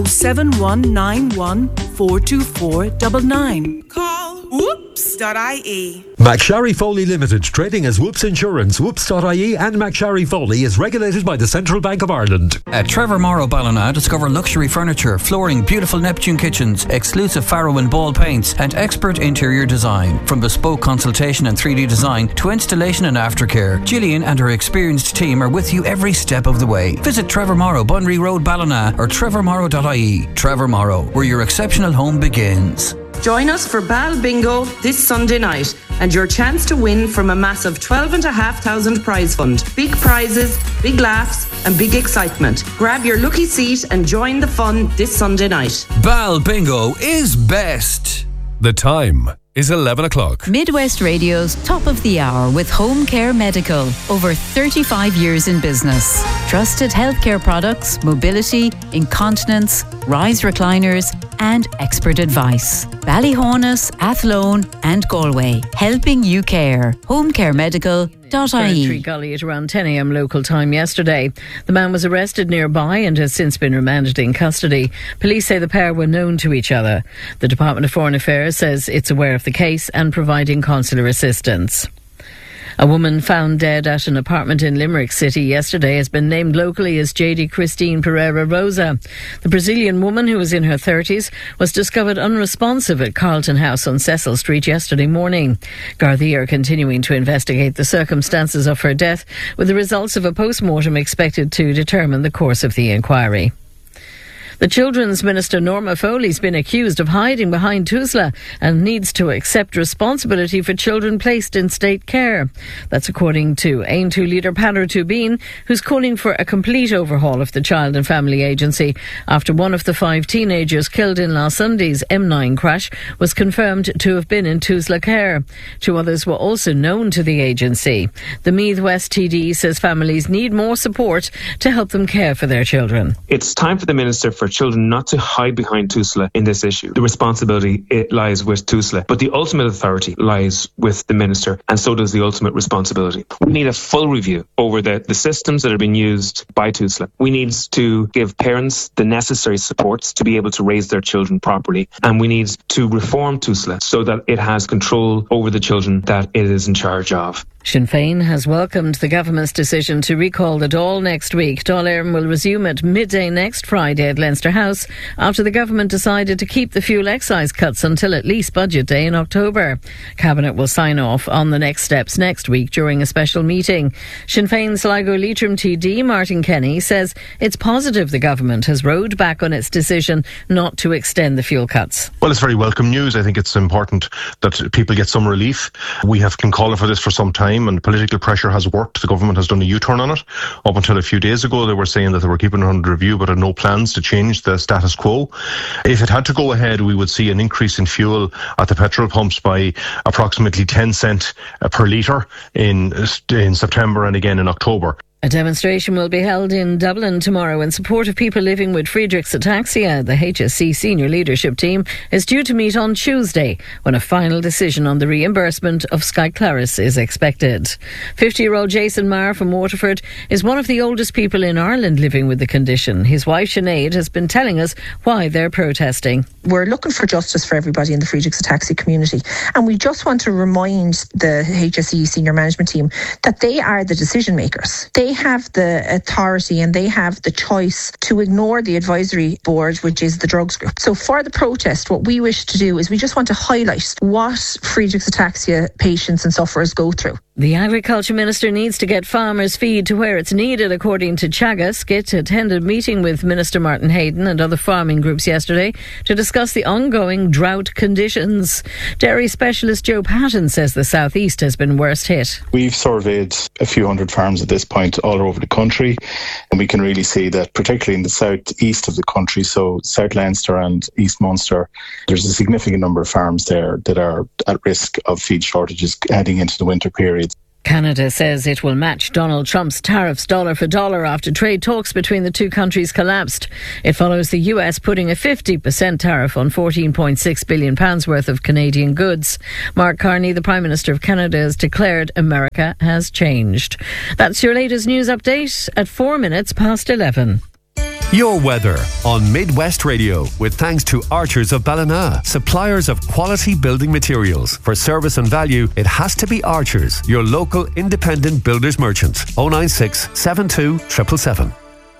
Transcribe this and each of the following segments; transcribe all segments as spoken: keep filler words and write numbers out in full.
seven one nine one four two four nine nine. Call whoops dot I E. McSharry Foley Limited, trading as Whoops Insurance, whoops dot I E and McSharry Foley is regulated by the Central Bank of Ireland. At Trevor Morrow Ballina, discover luxury furniture, flooring, beautiful Neptune kitchens, exclusive Faro and Ball paints and expert interior design. From bespoke consultation and three D design to installation and aftercare, Gillian and her experienced team are with you every step of the way. Visit Trevor Morrow, Bunry Road, Ballina or trevor morrow dot I E. Trevor Morrow, where your exceptional home begins. Join us for Bal Bingo this Sunday night and your chance to win from a massive twelve and a half thousand prize fund. Big prizes, big laughs and big excitement. Grab your lucky seat and join the fun this Sunday night. Bal Bingo is best. The time is eleven o'clock. Midwest Radio's Top of the Hour with Home Care Medical. Over thirty-five years in business. Trusted healthcare products, mobility, incontinence, rise recliners and expert advice. Ballyhonus, Athlone and Galway. Helping you care. home care medical dot I E. Tree Gully at around ten a.m. local time yesterday. The man was arrested nearby and has since been remanded in custody. Police say the pair were known to each other. The Department of Foreign Affairs says it's aware of the case and providing consular assistance. A woman found dead at an apartment in Limerick City yesterday has been named locally as J D Christine Pereira Rosa. The Brazilian woman, who was in her thirties, was discovered unresponsive at Carlton House on Cecil Street yesterday morning. Gardaí are continuing to investigate the circumstances of her death, with the results of a post-mortem expected to determine the course of the inquiry. The Children's Minister Norma Foley's been accused of hiding behind TUSLA and needs to accept responsibility for children placed in state care. That's according to Aontú leader Peadar Tubin, who's calling for a complete overhaul of the Child and Family Agency after one of the five teenagers killed in last Sunday's M nine crash was confirmed to have been in TUSLA care. Two others were also known to the agency. The Meath West T D says families need more support to help them care for their children. It's time for the Minister for Children not to hide behind TUSLA in this issue. The responsibility, it lies with TUSLA, but the ultimate authority lies with the Minister, and so does the ultimate responsibility. We need a full review over the, the systems that are being used by TUSLA. We need to give parents the necessary supports to be able to raise their children properly, and we need to reform TUSLA so that it has control over the children that it is in charge of. Sinn Féin has welcomed the government's decision to recall the Dáil next week. Dáil Éireann will resume at midday next Friday at Leinster House after the government decided to keep the fuel excise cuts until at least Budget Day in October. Cabinet will sign off on the next steps next week during a special meeting. Sinn Féin Sligo Leitrim T D Martin Kenny says it's positive the government has rowed back on its decision not to extend the fuel cuts. Well, it's very welcome news. I think it's important that people get some relief. We have been calling for this for some time, and political pressure has worked. The government has done a U-turn on it. Up until a few days ago, they were saying that they were keeping it under review but had no plans to change the status quo. If it had to go ahead, we would see an increase in fuel at the petrol pumps by approximately ten cent per litre in, in September and again in October. A demonstration will be held in Dublin tomorrow in support of people living with Friedreich's ataxia. The H S C senior leadership team is due to meet on Tuesday when a final decision on the reimbursement of Skyclaris is expected. fifty-year-old Jason Marr from Waterford is one of the oldest people in Ireland living with the condition. His wife Sinead has been telling us why they're protesting. We're looking for justice for everybody in the Friedreich's ataxia community, and we just want to remind the H S C senior management team that they are the decision makers. They They have the authority and they have the choice to ignore the advisory board, which is the drugs group. So for the protest, what we wish to do is we just want to highlight what Friedreich's ataxia patients and sufferers go through. The Agriculture Minister needs to get farmers' feed to where it's needed, according to Teagasc. Skit attended a meeting with Minister Martin Hayden and other farming groups yesterday to discuss the ongoing drought conditions. Dairy specialist Joe Patton says the South East has been worst hit. We've surveyed a few hundred farms at this point all over the country, and we can really see that particularly in the south east of the country, so South Leinster and East Munster, there's a significant number of farms there that are at risk of feed shortages heading into the winter period. Canada says it will match Donald Trump's tariffs dollar for dollar after trade talks between the two countries collapsed. It follows the U S putting a fifty percent tariff on fourteen point six billion pounds worth of Canadian goods. Mark Carney, the Prime Minister of Canada, has declared America has changed. That's your latest news update at four minutes past eleven. Your weather on Midwest Radio, with thanks to Archers of Ballina, suppliers of quality building materials. For service and value, it has to be Archers, your local independent builders merchant. oh nine six, seven two seven seven.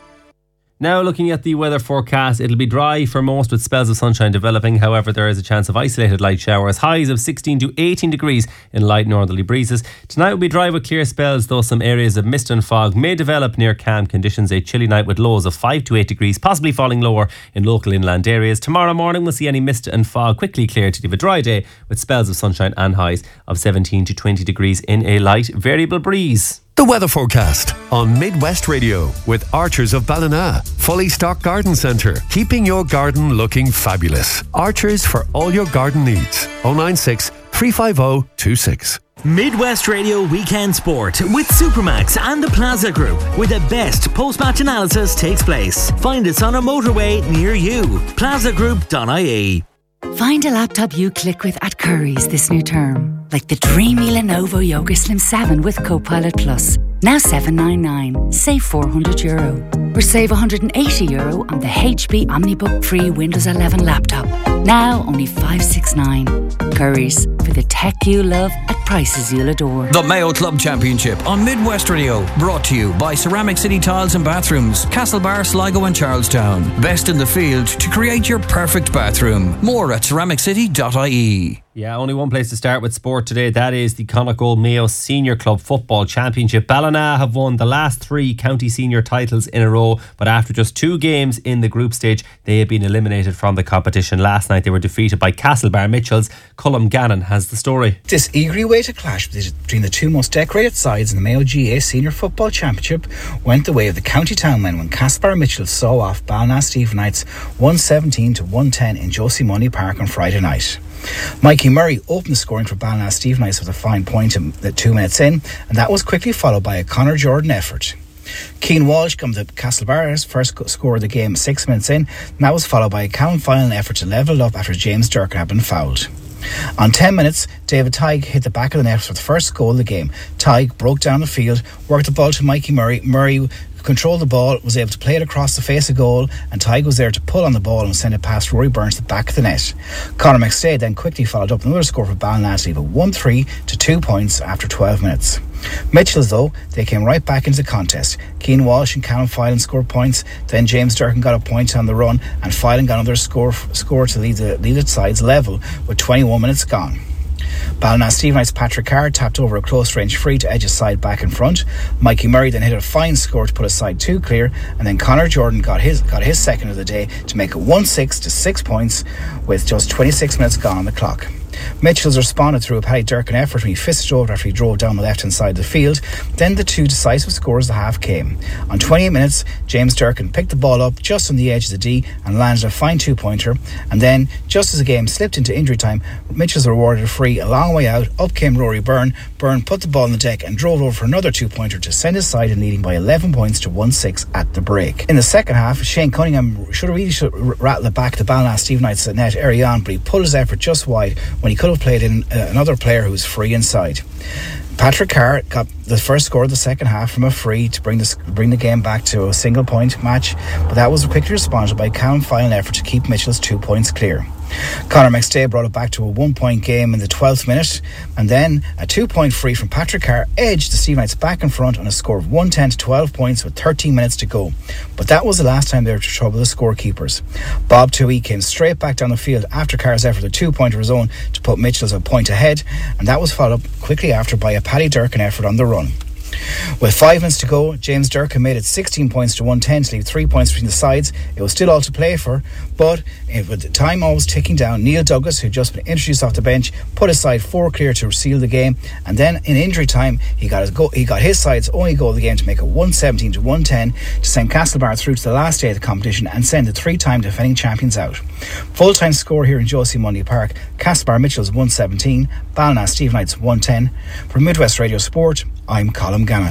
Now looking at the weather forecast, it'll be dry for most with spells of sunshine developing. However, there is a chance of isolated light showers. Highs of sixteen to eighteen degrees in light northerly breezes. Tonight will be dry with clear spells, though some areas of mist and fog may develop near calm conditions. A chilly night with lows of five to eight degrees, possibly falling lower in local inland areas. Tomorrow morning we'll see any mist and fog quickly clear to give a dry day with spells of sunshine and highs of seventeen to twenty degrees in a light variable breeze. The weather forecast on Midwest Radio with Archers of Ballina. Fully stocked garden centre, keeping your garden looking fabulous. Archers for all your garden needs. oh nine six, three five zero two six. Midwest Radio Weekend Sport with Supermax and the Plaza Group, where the best post-match analysis takes place. Find us on a motorway near you. plaza group dot I E. Find a laptop you click with at Curry's this new term, like the dreamy Lenovo Yoga Slim seven with Copilot Plus. Now seven ninety-nine, save four hundred euro. Or save one hundred eighty euro on the H P OmniBook Free Windows eleven laptop. Now only five sixty-nine. Curry's, for the tech you love at prices you'll adore. The Mayo Club Championship on Midwest Radio, brought to you by Ceramic City Tiles and Bathrooms, Castlebar, Sligo and Charlestown. Best in the field to create your perfect bathroom. More at ceramic city dot I E. Yeah, only one place to start with sport today. That is the Connacht Mayo Senior Club Football Championship. Ballina have won the last three county senior titles in a row, but after just two games in the group stage, they have been eliminated from the competition. Last night they were defeated by Castlebar Mitchells. Colm Gannon has the story. This eagerly awaited clash between the two most decorated sides in the Mayo G A Senior Football Championship went the way of the county town men when Castlebar Mitchells saw off Ballina Stephenites one seventeen to one ten in Josie Money Park on Friday night. Mikey Murray opened the scoring for Ballina Stephenites with a fine point at two minutes in, and that was quickly followed by a Conor Jordan effort. Cian Walsh come to Castlebar's first score of the game six minutes in, and that was followed by a Callum Filan effort to level it up after James Durkin had been fouled. On ten minutes, David Tighe hit the back of the net for the first goal of the game. Tighe broke down the field, worked the ball to Mikey Murray. Murray controlled the ball, was able to play it across the face of goal, and Tighe was there to pull on the ball and send it past Rory Burns to the back of the net. Conor McStay then quickly followed up another score for Ballina to leave it one three to two points after twelve minutes. Mitchells, though, they came right back into the contest. Cian Walsh and Callum Filan scored points, then James Durkin got a point on the run, and Filan got another score score to lead the, lead the sides level with twenty-one minutes gone. Ballina Stephenites' Patrick Carr tapped over a close range free to edge his side back in front. Mikey Murray then hit a fine score to put his side two clear, and then Conor Jordan got his got his second of the day to make it one six to six points with just twenty-six minutes gone on the clock. Mitchells responded through a Paddy Durkin effort when he fisted over after he drove down the left hand side of the field. Then the two decisive scores of the half came. On twenty-eight minutes, James Durkin picked the ball up just on the edge of the D and landed a fine two pointer, and then just as the game slipped into injury time, Mitchells were awarded a free a long way out. Up came Rory Byrne. Byrne put the ball on the deck and drove over for another two pointer to send his side in leading by eleven points to one six at the break. In the second half, Shane Cunningham should have really should rattle it back to Ballina Stephenites net early on, but he pulled his effort just wide when he could have played in uh, another player who was free inside. Patrick Carr got the first score of the second half from a free to bring, this, bring the game back to a single point match, but that was quickly responded by Callum Filan effort to keep Mitchell's two points clear. Conor McStay brought it back to a one-point game in the twelfth minute, and then a two-point free from Patrick Carr edged the Stephenites back in front on a score of one ten to twelve points with thirteen minutes to go. But that was the last time they were to trouble the scorekeepers. Bob Toohey came straight back down the field after Carr's effort a two-pointer of his own to put Mitchell's a point ahead, and that was followed up quickly after by a Paddy Durkin effort on the run. With five minutes to go, James Durkin made it sixteen points to one ten to leave three points between the sides. It was still all to play for, but with the time always ticking down, Neil Douglas, who'd just been introduced off the bench, put his side four clear to seal the game, and then in injury time he got his go- he got his side's only goal of the game to make it one seventeen to one ten to send Castlebar through to the last day of the competition and send the three-time defending champions out. Full-time score here in Josie Monday Park: Castlebar Mitchells one seventeen, Ballina Stephenites one ten. For Midwest Radio Sport, I'm Colm Gannon.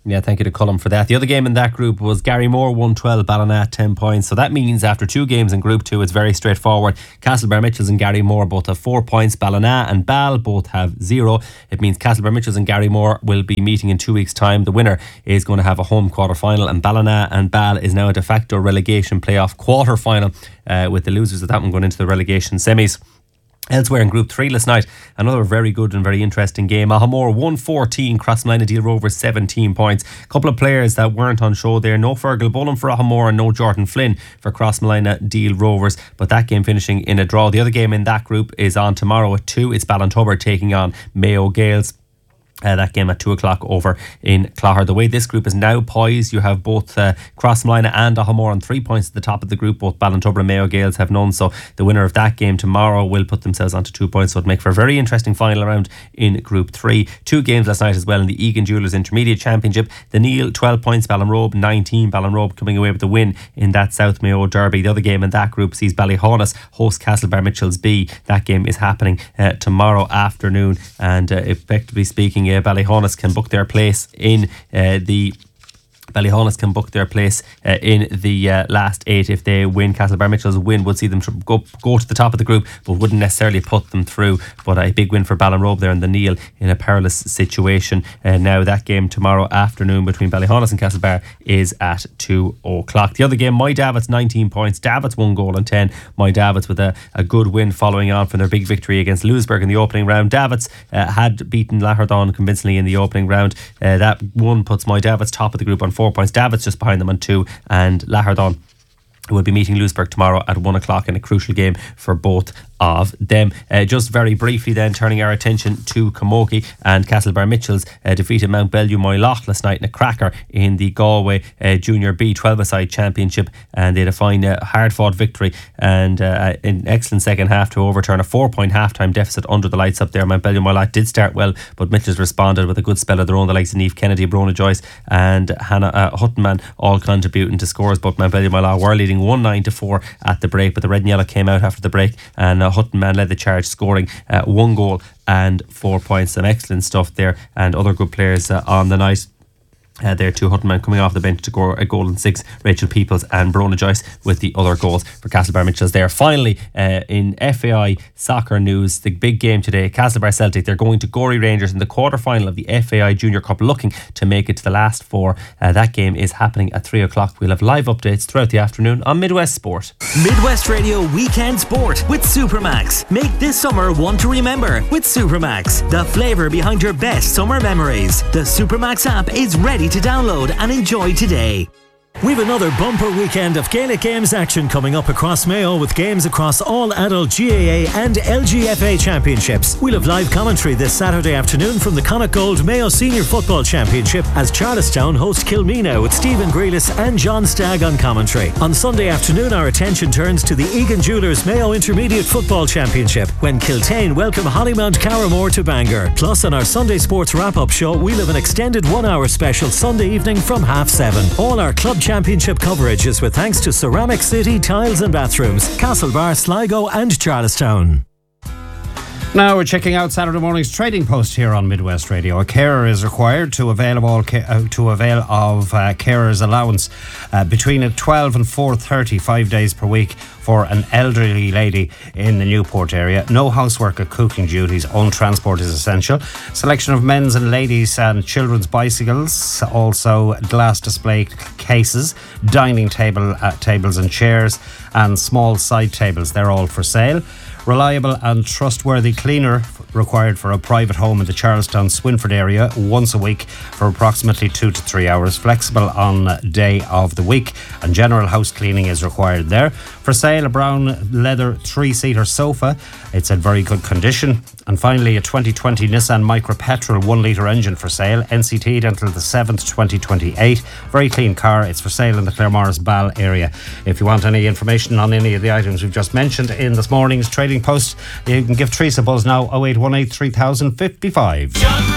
Yeah, thank you to Cullum for that. The other game in that group was Garrymore one twelve, Ballina ten points. So that means after two games in Group two, it's very straightforward. Castlebar Mitchells and Garrymore both have four points. Ballina and Ball both have zero. It means Castlebar Mitchells and Garrymore will be meeting in two weeks' time. The winner is going to have a home quarter-final, and Ballina and Ball is now a de facto relegation playoff quarter-final, uh, with the losers of that one going into the relegation semis. Elsewhere in Group three last night, another very good and very interesting game. Ahamore one fourteen, Crossmolina Deal Rovers seventeen points. A couple of players that weren't on show there. No Fergal Bullen for Ahamore and no Jordan Flynn for Crossmolina Deal Rovers. But that game finishing in a draw. The other game in that group is on tomorrow at two. It's Ballintubber taking on Mayo Gales. Uh, that game at two o'clock over in Clogher. The way this group is now poised, you have both uh, Crossmolina and Ahamore on three points at the top of the group. Both Ballintubber and Mayo Gales have none, so the winner of that game tomorrow will put themselves onto two points, so it'll make for a very interesting final round in Group three. Two games last night as well in the Egan Jewellers Intermediate Championship. The Neil twelve points, Ballinrobe nineteen. Ballinrobe coming away with the win in that South Mayo Derby. The other game in that group sees Ballyhaunis host Castlebar Mitchells B. That game is happening uh, tomorrow afternoon, and uh, effectively speaking, Uh, Ballyhaunis can book their place in uh, the Ballyhaunis can book their place uh, in the uh, last eight if they win. Castlebar Mitchells win would see them tr- go go to the top of the group, but wouldn't necessarily put them through. But a big win for Ballinrobe there in the Neil in a perilous situation. Uh, now that game tomorrow afternoon between Ballyhaunis and Castlebar is at two o'clock. The other game, My Davits nineteen points. Davits one goal and ten. My Davits with a, a good win following on from their big victory against Lewisburg in the opening round. Davits uh, had beaten Lahardon convincingly in the opening round. Uh, that one puts My Davits top of the group on four points. Davits just behind them on two, and Lahardon will be meeting Lewisburg tomorrow at one o'clock in a crucial game for both of them. Uh, just very briefly then, turning our attention to Camogie, and Castlebar Mitchells uh, defeated Mount Bellew Moyloch last night in a cracker in the Galway uh, Junior B twelve-a-side championship, and they had a fine uh, hard fought victory and uh, an excellent second half to overturn a four point half time deficit under the lights up there. Mount Bellew Moyloch did start well, but Mitchells responded with a good spell of their own. The likes of Niamh Kennedy, Brona Joyce and Hannah uh, Huttonman all contributing to scores, but Mount Bellew Moyloch were leading one nine to four at the break, but the red and yellow came out after the break, and uh, Huttonman led the charge, scoring uh, one goal and four points. Some excellent stuff there, and other good players uh, on the night. Uh, there too, Huttonman coming off the bench to score a goal and six. Rachel Peoples and Brona Joyce with the other goals for Castlebar Mitchells there. Finally, uh, in F A I soccer news, the big game today, Castlebar Celtic, they're going to Gorey Rangers in the quarter-final of the F A I Junior Cup, looking to make it to the last four. Uh, that game is happening at three o'clock. We'll have live updates throughout the afternoon on Midwest Sport. Midwest Radio Weekend Sport with Supermax. Make this summer one to remember with Supermax, the flavour behind your best summer memories. The Supermax app is ready to download and enjoy today. We've another bumper weekend of Gaelic Games action coming up across Mayo, with games across all adult G A A and L G F A championships. We'll have live commentary this Saturday afternoon from the Connacht Gold Mayo Senior Football Championship as Charlestown host Kilmina, with Stephen Grealis and John Stagg on commentary. On Sunday afternoon, our attention turns to the Egan Jewellers Mayo Intermediate Football Championship when Kiltane welcome Hollymount Carramore to Bangor. Plus, on our Sunday Sports Wrap-Up show, we'll have an extended one-hour special Sunday evening from half seven. All our club championship coverage is with thanks to Ceramic City Tiles and Bathrooms, Castlebar, Sligo and Charlestown. Now we're checking out Saturday morning's trading post here on Midwest Radio. A carer is required to avail of all ca- uh, to avail of uh, carer's allowance uh, between twelve and four thirty, five days per week for an elderly lady in the Newport area. No housework or cooking duties. Own transport is essential. Selection of men's and ladies and children's bicycles. Also glass display cases, dining table uh, tables and chairs, and small side tables. They're all for sale. Reliable and trustworthy cleaner required for a private home in the Charlestown Swinford area once a week for approximately two to three hours, flexible on day of the week, and general house cleaning is required there. For sale, a brown leather three-seater sofa. It's in very good condition. And finally, a twenty twenty Nissan Micra petrol one litre engine for sale, N C T'd until the seventh, twenty twenty-eight. Very clean car. It's for sale in the Claremorris Ball area. If you want any information on any of the items we've just mentioned in this morning's trading post, you can give Teresa a buzz now, oh eight one eight, three thousand fifty-five.